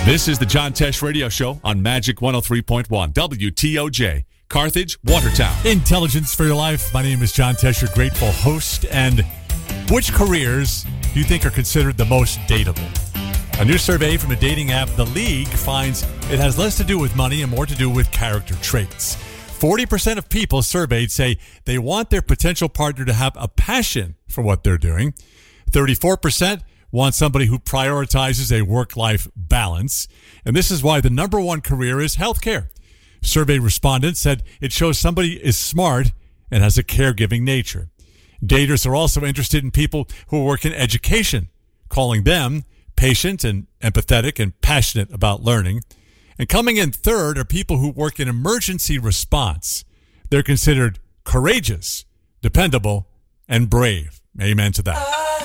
This is the John Tesh Radio Show on Magic 103.1 WTOJ, Carthage, Watertown. Intelligence for your life. My name is John Tesh, your grateful host. And which careers do you think are considered the most dateable? A new survey from the dating app The League finds it has less to do with money and more to do with character traits. 40% of people surveyed say they want their potential partner to have a passion for what they're doing. 34% want somebody who prioritizes a work-life balance. And this is why the number one career is healthcare. Survey respondents said it shows somebody is smart and has a caregiving nature. Daters are also interested in people who work in education, calling them patient and empathetic and passionate about learning. And coming in third are people who work in emergency response. They're considered courageous, dependable, and brave. Amen to that.